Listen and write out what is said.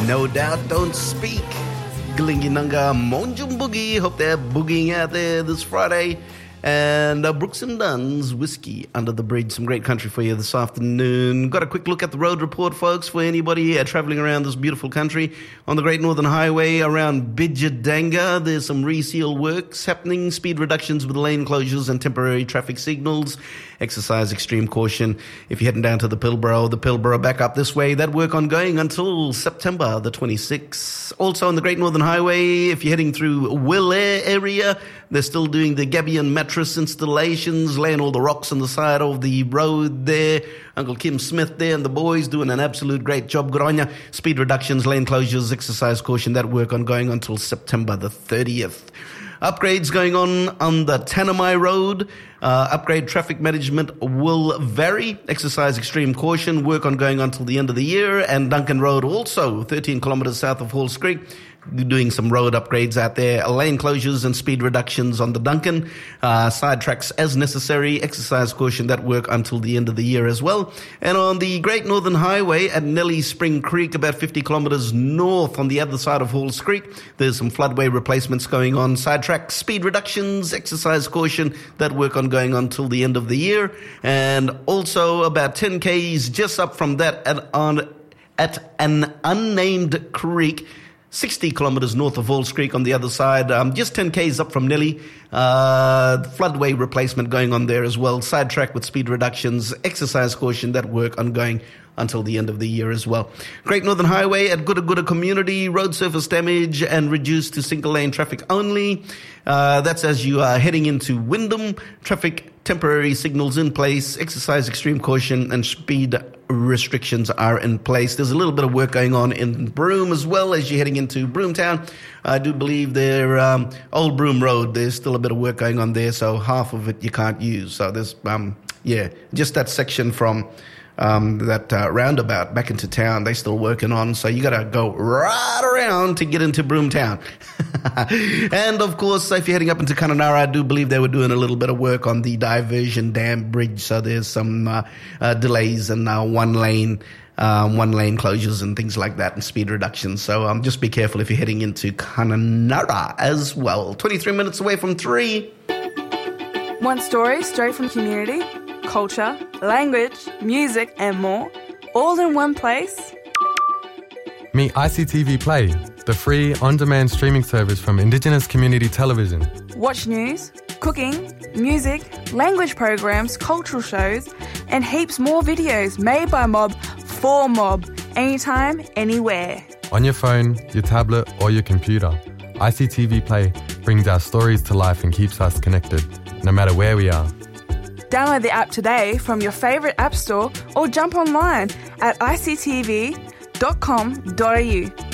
No Doubt Don't Speak. Galinginanga Monjum Boogie. Hope they're boogieing out there this Friday. And Brooks and Dunn's Whiskey Under the Bridge. Some great country for you this afternoon. Got a quick look at the road report, folks, for anybody travelling around this beautiful country. On the Great Northern Highway around Bidjadanga, there's some reseal works happening. Speed reductions with lane closures and temporary traffic signals. Exercise extreme caution if you're heading down to the Pilbara back up this way. That work ongoing until September the 26th. Also on the Great Northern Highway, if you're heading through Willair area, they're still doing the Gabion mattress installations, laying all the rocks on the side of the road there. Uncle Kim Smith there and the boys doing an absolute great job. Good on ya. Speed reductions, lane closures, exercise caution, that work ongoing until September the 30th. Upgrades going on the Tanami Road. Upgrade traffic management will vary. Exercise extreme caution. Work ongoing until the end of the year. And Duncan Road also, 13 kilometres south of Halls Creek. Doing some road upgrades out there. Lane closures and speed reductions on the Duncan. Side tracks as necessary. Exercise caution, that work until the end of the year as well. And on the Great Northern Highway at Nellie Spring Creek, about 50 kilometres north on the other side of Halls Creek, there's some floodway replacements going on. Side track speed reductions, exercise caution, that work ongoing until the end of the year. And also about 10 k's just up from that at an unnamed creek, 60 kilometres north of Halls Creek on the other side, just 10 k's up from Nellie. Floodway replacement going on there as well. Sidetrack with speed reductions, exercise caution, that work ongoing until the end of the year as well. Great Northern Highway at Gooda Community, road surface damage and reduced to single lane traffic only. That's as you are heading into Wyndham. Traffic temporary signals in place, exercise extreme caution and speed restrictions are in place. There's a little bit of work going on in Broome as well as you're heading into Broometown. I do believe there, Old Broome Road, there's still a bit of work going on there, so half of it you can't use. So there's, just that section from that roundabout back into town, they're still working on, so you got to go right around to get into Broomtown. And of course, if you're heading up into Kununurra, I do believe they were doing a little bit of work on the diversion dam bridge, so there's some delays and one lane closures and things like that and speed reductions. So just be careful if you're heading into Kununurra as well. 23 minutes away from 3. Want stories straight from community, culture, language, music and more, all in one place? Meet ICTV Play, the free on-demand streaming service from Indigenous Community Television. Watch news, cooking, music, language programs, cultural shows, and heaps more videos made by Mob for Mob, anytime, anywhere. On your phone, your tablet or your computer, ICTV Play brings our stories to life and keeps us connected, no matter where we are. Download the app today from your favourite app store or jump online at ictv.com.au.